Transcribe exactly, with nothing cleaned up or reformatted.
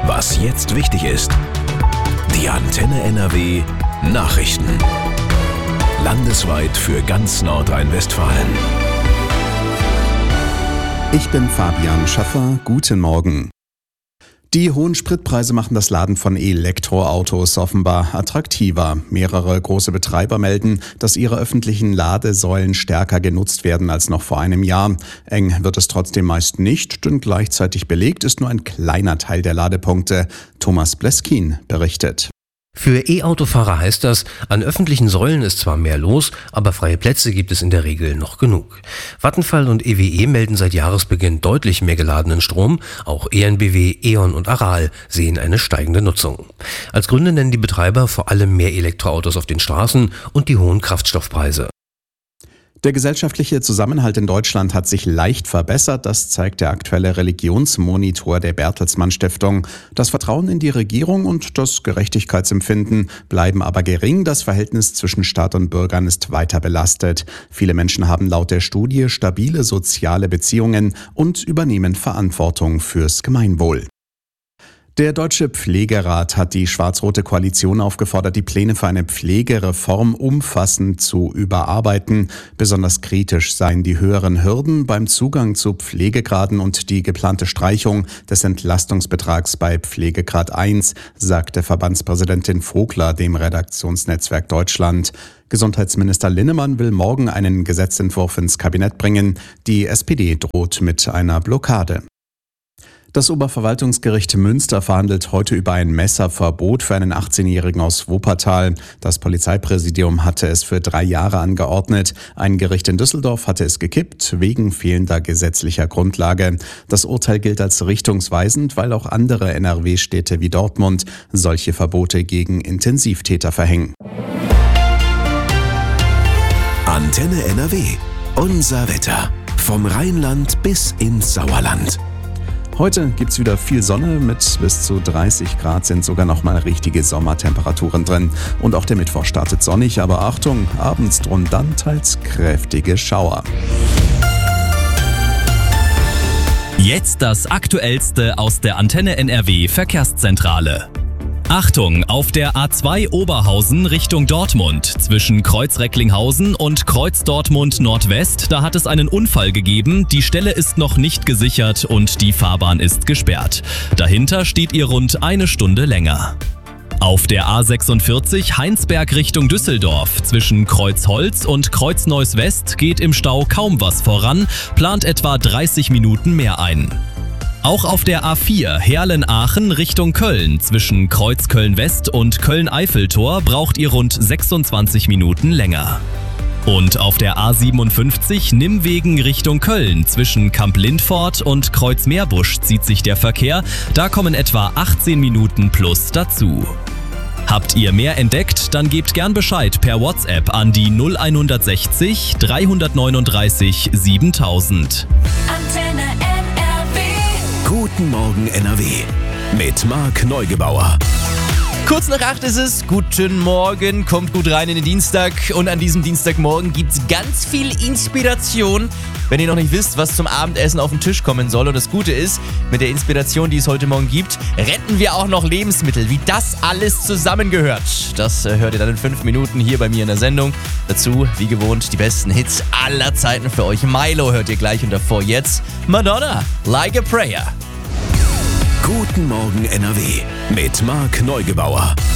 Was jetzt wichtig ist. Die Antenne N R W Nachrichten. Landesweit für ganz Nordrhein-Westfalen. Ich bin Fabian Schaffer. Guten Morgen. Die hohen Spritpreise machen das Laden von Elektroautos offenbar attraktiver. Mehrere große Betreiber melden, dass ihre öffentlichen Ladesäulen stärker genutzt werden als noch vor einem Jahr. Eng wird es trotzdem meist nicht, denn gleichzeitig belegt ist nur ein kleiner Teil der Ladepunkte. Thomas Bleskin berichtet. Für E-Autofahrer heißt das, an öffentlichen Säulen ist zwar mehr los, aber freie Plätze gibt es in der Regel noch genug. Vattenfall und E W E melden seit Jahresbeginn deutlich mehr geladenen Strom. Auch E N B W, E.ON und Aral sehen eine steigende Nutzung. Als Gründe nennen die Betreiber vor allem mehr Elektroautos auf den Straßen und die hohen Kraftstoffpreise. Der gesellschaftliche Zusammenhalt in Deutschland hat sich leicht verbessert, das zeigt der aktuelle Religionsmonitor der Bertelsmann Stiftung. Das Vertrauen in die Regierung und das Gerechtigkeitsempfinden bleiben aber gering. Das Verhältnis zwischen Staat und Bürgern ist weiter belastet. Viele Menschen haben laut der Studie stabile soziale Beziehungen und übernehmen Verantwortung fürs Gemeinwohl. Der Deutsche Pflegerat hat die schwarz-rote Koalition aufgefordert, die Pläne für eine Pflegereform umfassend zu überarbeiten. Besonders kritisch seien die höheren Hürden beim Zugang zu Pflegegraden und die geplante Streichung des Entlastungsbetrags bei Pflegegrad eins, sagte Verbandspräsidentin Vogler dem Redaktionsnetzwerk Deutschland. Gesundheitsminister Linnemann will morgen einen Gesetzentwurf ins Kabinett bringen. Die S P D droht mit einer Blockade. Das Oberverwaltungsgericht Münster verhandelt heute über ein Messerverbot für einen achtzehnjährigen aus Wuppertal. Das Polizeipräsidium hatte es für drei Jahre angeordnet. Ein Gericht in Düsseldorf hatte es gekippt, wegen fehlender gesetzlicher Grundlage. Das Urteil gilt als richtungsweisend, weil auch andere N R W-Städte wie Dortmund solche Verbote gegen Intensivtäter verhängen. Antenne N R W. Unser Wetter. Vom Rheinland bis ins Sauerland. Heute gibt's wieder viel Sonne, mit bis zu dreißig Grad sind sogar noch mal richtige Sommertemperaturen drin. Und auch der Mittwoch startet sonnig, aber Achtung, abends drohen dann teils kräftige Schauer. Jetzt das Aktuellste aus der Antenne N R W Verkehrszentrale. Achtung, auf der A zwei Oberhausen Richtung Dortmund zwischen Kreuz Recklinghausen und Kreuz Dortmund Nordwest, da hat es einen Unfall gegeben. Die Stelle ist noch nicht gesichert und die Fahrbahn ist gesperrt. Dahinter steht ihr rund eine Stunde länger. Auf der A sechsundvierzig Heinsberg Richtung Düsseldorf zwischen Kreuzholz und Kreuzneuss West geht im Stau kaum was voran, plant etwa dreißig Minuten mehr ein. Auch auf der A vier Herlen-Aachen Richtung Köln zwischen Kreuz Köln-West und Köln-Eiffeltor braucht ihr rund sechsundzwanzig Minuten länger. Und auf der A siebenundfünfzig Nimmwegen Richtung Köln zwischen Kamp-Lindfort und Kreuz-Meerbusch zieht sich der Verkehr, da kommen etwa achtzehn Minuten plus dazu. Habt ihr mehr entdeckt, dann gebt gern Bescheid per WhatsApp an die null hundertsechzig dreihundertneununddreißig siebentausend. Antenne N R W. Guten Morgen N R W mit Marc Neugebauer. Kurz nach acht ist es. Guten Morgen, kommt gut rein in den Dienstag. Und an diesem Dienstagmorgen gibt's ganz viel Inspiration. Wenn ihr noch nicht wisst, was zum Abendessen auf den Tisch kommen soll. Und das Gute ist, mit der Inspiration, die es heute Morgen gibt, retten wir auch noch Lebensmittel. Wie das alles zusammengehört, das äh, hört ihr dann in fünf Minuten hier bei mir in der Sendung. Dazu, wie gewohnt, die besten Hits aller Zeiten für euch. Milo hört ihr gleich und davor jetzt Madonna, Like a Prayer. Guten Morgen N R W mit Marc Neugebauer.